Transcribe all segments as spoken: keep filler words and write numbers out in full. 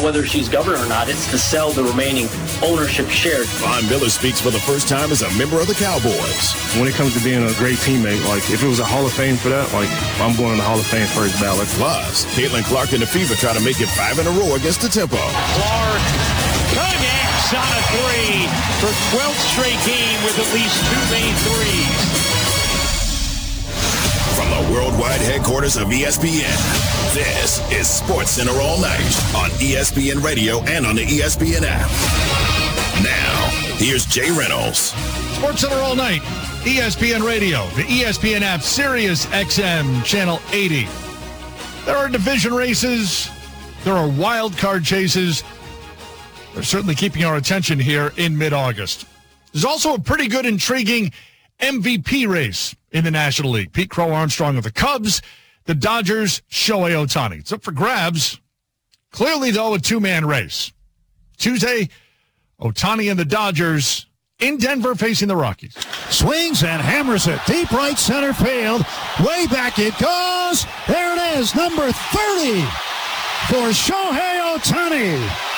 whether she's governor or not. It's to sell the remaining ownership shares. Von Miller speaks for the first time as a member of the Cowboys. When it comes to being a great teammate, like if it was a Hall of Fame for that, like I'm going to the Hall of Fame first ballot. Plus, Caitlin Clark and the Fever try to make it five in a row against the Tempo. Clark connects on a three for twelfth straight game with at least two made threes. From the worldwide headquarters of E S P N, this is Sports Center All Night on E S P N Radio and on the E S P N app. Now, here's Jay Reynolds. Sports Center All Night, E S P N Radio, the E S P N app, Sirius X M, Channel eighty. There are division races. There are wild card chases. They're certainly keeping our attention here in mid-August. There's also a pretty good, intriguing M V P race in the National League. Pete Crow Armstrong of the Cubs, the Dodgers, Shohei Ohtani. It's up for grabs. Clearly, though, a two-man race. Tuesday, Ohtani and the Dodgers in Denver facing the Rockies. Swings and hammers it. Deep right center field. Way back it goes. There it is, number thirty for Shohei Ohtani.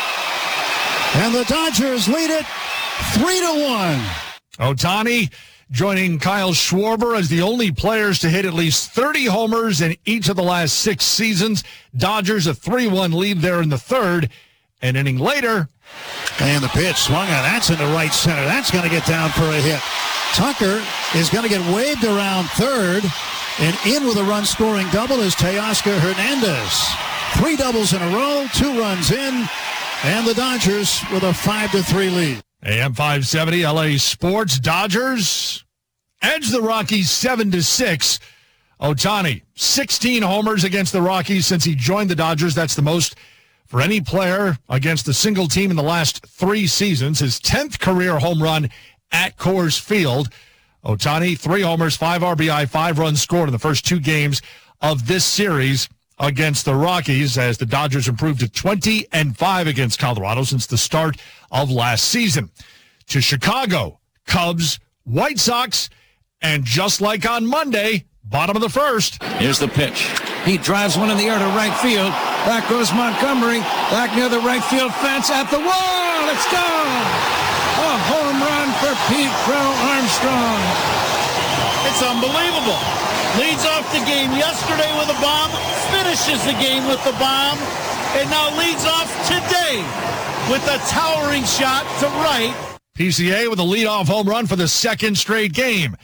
And the Dodgers lead it three to one. Ohtani joining Kyle Schwarber as the only players to hit at least thirty homers in each of the last six seasons. Dodgers a three one lead there in the third. An inning later. And the pitch swung on. That's into right center. That's going to get down for a hit. Tucker is going to get waved around third. And in with a run-scoring double is Teoscar Hernandez. Three doubles in a row, two runs in, and the Dodgers with a five to three lead. A M five seventy, L A Sports. Dodgers edge the Rockies seven to six. Ohtani, sixteen homers against the Rockies since he joined the Dodgers. That's the most for any player against a single team in the last three seasons. His tenth career home run at Coors Field. Ohtani, three homers, five R B I, five runs scored in the first two games of this series against the Rockies as the Dodgers improved to twenty and five against Colorado since the start of last season. To Chicago, Cubs, White Sox, and just like on Monday, bottom of the first. Here's the pitch. He drives one in the air to right field. Back goes Montgomery. Back near the right field fence at the wall. It's gone. A home run for Pete Crow Armstrong. It's unbelievable. Leads off the game yesterday with a bomb, finishes the game with the bomb, and now leads off today with a towering shot to right. P C A with a leadoff home run for the second straight game.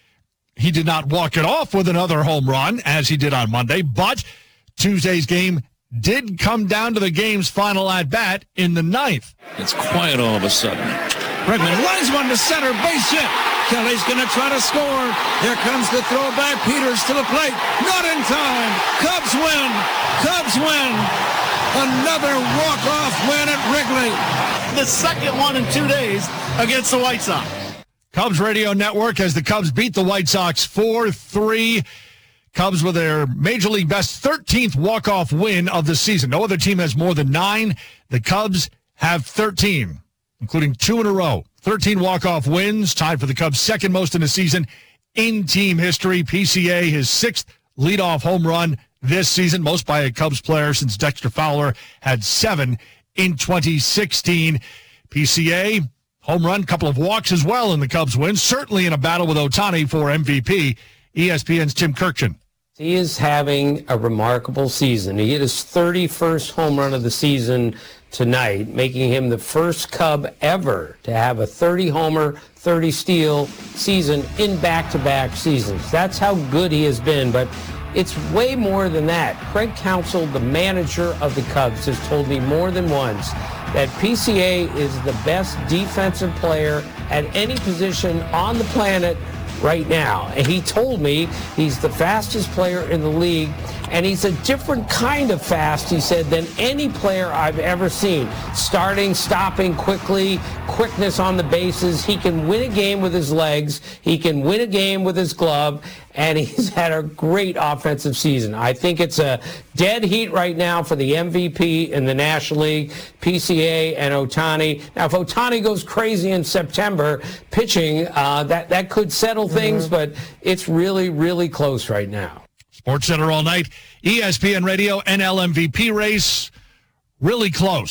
He did not walk it off with another home run, as he did on Monday, but Tuesday's game did come down to the game's final at-bat in the ninth. It's quiet all of a sudden. Bregman lines one to center, base hit. Kelly's going to try to score. Here comes the throw back. Peters to the plate. Not in time. Cubs win. Cubs win. Another walk-off win at Wrigley. The second one in two days against the White Sox. Cubs Radio Network as the Cubs beat the White Sox four three. Cubs with their Major League best thirteenth walk-off win of the season. No other team has more than nine. The Cubs have thirteen, including two in a row. thirteen walk-off wins, tied for the Cubs' second most in a season in team history. P C A, his sixth leadoff home run this season, most by a Cubs player since Dexter Fowler had seven in twenty sixteen. P C A, home run, couple of walks as well in the Cubs win, certainly in a battle with Ohtani for M V P. E S P N's Tim Kirkjian. He is having a remarkable season. He hit his thirty-first home run of the season tonight, making him the first Cub ever to have a thirty-homer, thirty-steal season in back-to-back seasons. That's how good he has been, but it's way more than that. Craig Counsell, the manager of the Cubs, has told me more than once that P C A is the best defensive player at any position on the planet right now. And he told me he's the fastest player in the league, and he's a different kind of fast, he said, than any player I've ever seen. Starting, stopping quickly, quickness on the bases. He can win a game with his legs. He can win a game with his glove, and he's had a great offensive season. I think it's a dead heat right now for the M V P in the National League, P C A and Ohtani. Now, if Ohtani goes crazy in September pitching, uh, that, that could settle things, mm-hmm. but it's really, really close right now. SportsCenter all night, E S P N Radio, N L M V P race, really close.